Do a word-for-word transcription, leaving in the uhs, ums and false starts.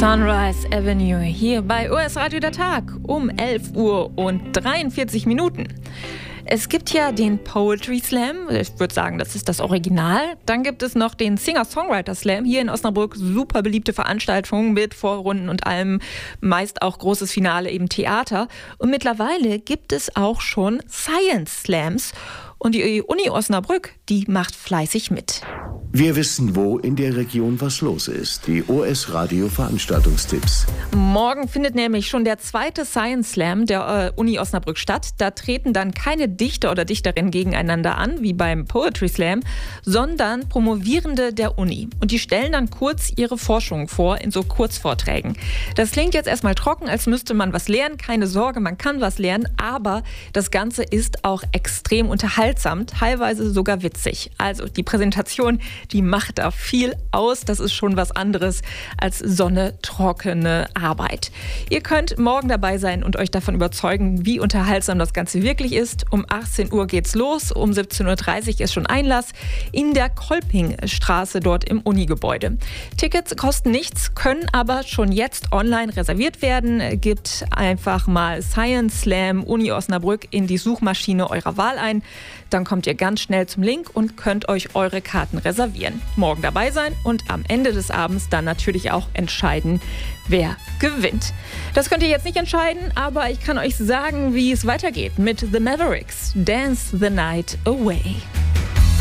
Sunrise Avenue hier bei O S Radio der Tag um elf Uhr und dreiundvierzig Minuten. Es gibt ja den Poetry Slam, ich würde sagen, das ist das Original. Dann gibt es noch den Singer-Songwriter Slam hier in Osnabrück, super beliebte Veranstaltung mit Vorrunden und allem, meist auch großes Finale, eben Theater. Und mittlerweile gibt es auch schon Science Slams und die Uni Osnabrück, die macht fleißig mit. Wir wissen, wo in der Region was los ist. Die O S Radio Veranstaltungstipps. Morgen findet nämlich schon der zweite Science Slam der äh, Uni Osnabrück statt. Da treten dann keine Dichter oder Dichterinnen gegeneinander an, wie beim Poetry Slam, sondern Promovierende der Uni. Und die stellen dann kurz ihre Forschung vor in so Kurzvorträgen. Das klingt jetzt erstmal trocken, als müsste man was lernen. Keine Sorge, man kann was lernen, aber das Ganze ist auch extrem unterhaltsam, teilweise sogar witzig. Also die Präsentation, die macht da viel aus. Das ist schon was anderes als so eine trockene Arbeit. Ihr könnt morgen dabei sein und euch davon überzeugen, wie unterhaltsam das Ganze wirklich ist. Um achtzehn Uhr geht's los, um siebzehn Uhr dreißig ist schon Einlass in der Kolpingstraße dort im Unigebäude. Tickets kosten nichts, können aber schon jetzt online reserviert werden. Gebt einfach mal Science Slam Uni Osnabrück in die Suchmaschine eurer Wahl ein. Dann kommt ihr ganz schnell zum Link und könnt euch eure Karten reservieren. Morgen dabei sein und am Ende des Abends dann natürlich auch entscheiden, wer gewinnt. Das könnt ihr jetzt nicht entscheiden, aber ich kann euch sagen, wie es weitergeht mit The Mavericks. Dance the Night Away.